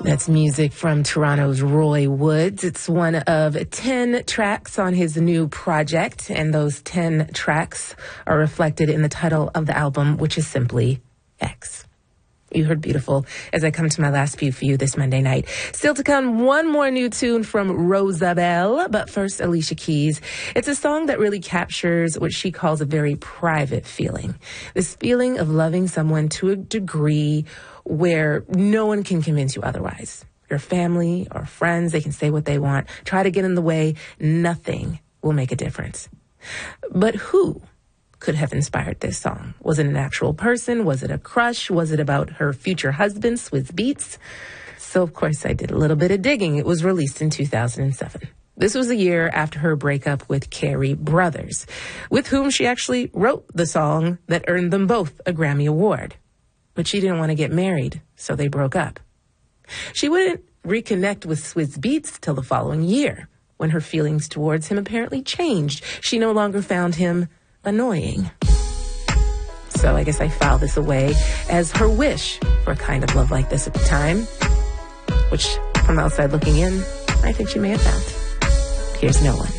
That's music from Toronto's Roy Woods. It's one of 10 tracks on his new project, and those 10 tracks are reflected in the title of the album, which is simply X. You heard Beautiful as I come to my last few for you this Monday night. Still to come, one more new tune from Rosabelle, but first, Alicia Keys. It's a song that really captures what she calls a very private feeling. This feeling of loving someone to a degree where no one can convince you otherwise. Your family or friends, they can say what they want, try to get in the way. Nothing will make a difference. But who could have inspired this song? Was it an actual person? Was it a crush? Was it about her future husband, Swizz Beatz? So, of course, I did a little bit of digging. It was released in 2007. This was a year after her breakup with Carey Brothers, with whom she actually wrote the song that earned them both a Grammy Award. But she didn't want to get married, so they broke up. She wouldn't reconnect with Swizz Beatz till the following year, when her feelings towards him apparently changed. She no longer found him annoying. So I guess I filed this away as her wish for a kind of love like this at the time, which, from outside looking in, I think she may have found. Here's No One.